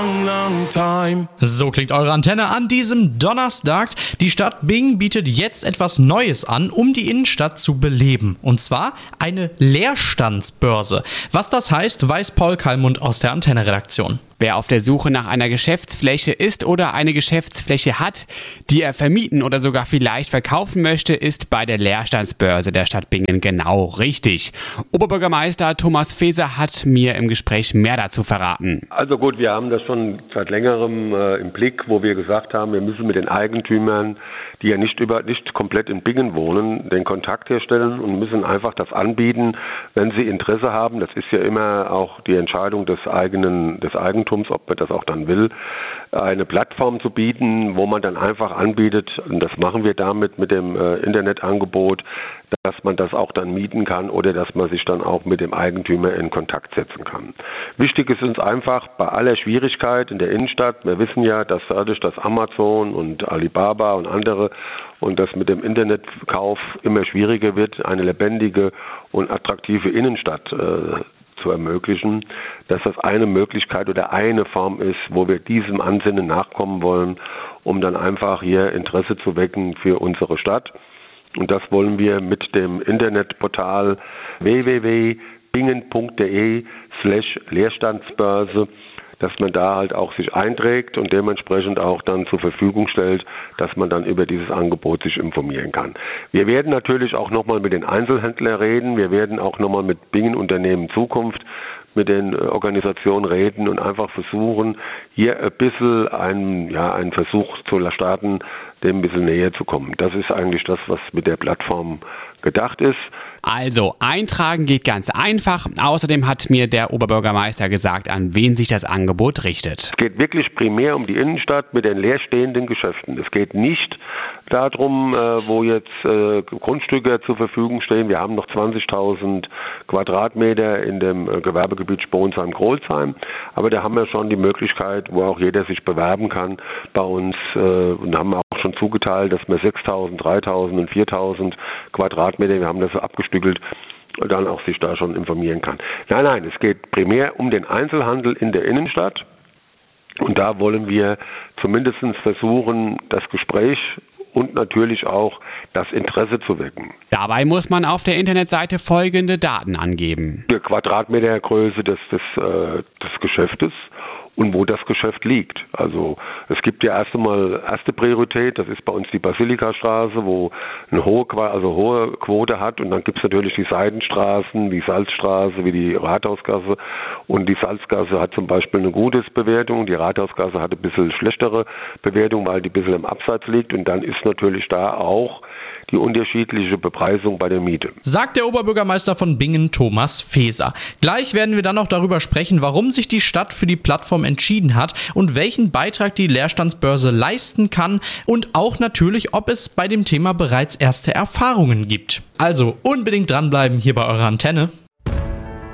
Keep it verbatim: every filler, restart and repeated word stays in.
So klingt eure Antenne an diesem Donnerstag. Die Stadt Bingen bietet jetzt etwas Neues an, um die Innenstadt zu beleben. Und zwar eine Leerstandsbörse. Was das heißt, weiß Paul Kallmund aus der Antenne-Redaktion. Wer auf der Suche nach einer Geschäftsfläche ist oder eine Geschäftsfläche hat, die er vermieten oder sogar vielleicht verkaufen möchte, ist bei der Leerstandsbörse der Stadt Bingen genau richtig. Oberbürgermeister Thomas Feser hat mir im Gespräch mehr dazu verraten. Also gut, wir haben das schon seit längerem äh, im Blick, wo wir gesagt haben, wir müssen mit den Eigentümern, die ja nicht über nicht komplett in Bingen wohnen, den Kontakt herstellen und müssen einfach das anbieten, wenn sie Interesse haben. Das ist ja immer auch die Entscheidung des eigenen des Eigentums, ob man das auch dann will, eine Plattform zu bieten, wo man dann einfach anbietet, und das machen wir damit mit dem äh, Internetangebot, dass man das auch dann mieten kann oder dass man sich dann auch mit dem Eigentümer in Kontakt setzen kann. Wichtig ist uns einfach bei aller Schwierigkeit in der Innenstadt, wir wissen ja, dass dadurch, dass Amazon und Alibaba und andere und das mit dem Internetkauf immer schwieriger wird, eine lebendige und attraktive Innenstadt äh, zu ermöglichen, dass das eine Möglichkeit oder eine Form ist, wo wir diesem Ansinnen nachkommen wollen, um dann einfach hier Interesse zu wecken für unsere Stadt. Und das wollen wir mit dem Internetportal w w w punkt bingen punkt de slash Leerstandsbörse, dass man da halt auch sich einträgt und dementsprechend auch dann zur Verfügung stellt, dass man dann über dieses Angebot sich informieren kann. Wir werden natürlich auch nochmal mit den Einzelhändlern reden, wir werden auch nochmal mit Bingen Unternehmen Zukunft mit den Organisationen reden und einfach versuchen, hier ein bisschen einen, ja, einen Versuch zu starten, dem ein bisschen näher zu kommen. Das ist eigentlich das, was mit der Plattform gedacht ist. Also, eintragen geht ganz einfach. Außerdem hat mir der Oberbürgermeister gesagt, an wen sich das Angebot richtet. Es geht wirklich primär um die Innenstadt mit den leerstehenden Geschäften. Es geht nicht darum, äh, wo jetzt äh, Grundstücke zur Verfügung stehen. Wir haben noch zwanzigtausend Quadratmeter in dem äh, Gewerbegebiet Sponsheim-Grolsheim. Aber da haben wir schon die Möglichkeit, wo auch jeder sich bewerben kann bei uns. Äh, und haben auch schon zugeteilt, dass wir sechstausend, dreitausend und viertausend Quadratmeter, wir haben das so abgestückelt, dann auch sich da schon informieren kann. Nein, nein, es geht primär um den Einzelhandel in der Innenstadt. Und da wollen wir zumindest versuchen, das Gespräch und natürlich auch das Interesse zu wecken. Dabei muss man auf der Internetseite folgende Daten angeben. Die Quadratmetergröße des, des, äh, des Geschäftes und wo das Geschäft liegt. Also es gibt ja erst einmal erste Priorität, das ist bei uns die Basilikastraße, wo eine hohe, also hohe Quote hat, und dann gibt es natürlich die Seitenstraßen, die Salzstraße, wie die Rathausgasse, und die Salzgasse hat zum Beispiel eine gute Bewertung, die Rathausgasse hat ein bisschen schlechtere Bewertung, weil die ein bisschen im Abseits liegt, und dann ist natürlich da auch die unterschiedliche Bepreisung bei der Miete. Sagt der Oberbürgermeister von Bingen, Thomas Feser. Gleich werden wir dann noch darüber sprechen, warum sich die Stadt für die Plattform entschieden hat und welchen Beitrag die Leerstandsbörse leisten kann und auch natürlich, ob es bei dem Thema bereits erste Erfahrungen gibt. Also unbedingt dranbleiben hier bei eurer Antenne.